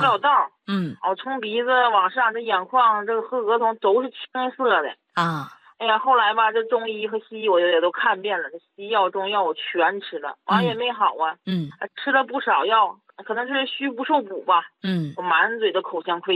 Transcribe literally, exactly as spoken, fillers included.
小道， 嗯， 哦，从鼻子往上，这眼眶、这个和额头都是青色的啊。 哎呀，后来吧，这中医和西医我也都看遍了，这西药、中药我全吃了，完也没好啊。 嗯， 吃了不少药，可能是虚不受补吧。 嗯， 我满嘴的口腔溃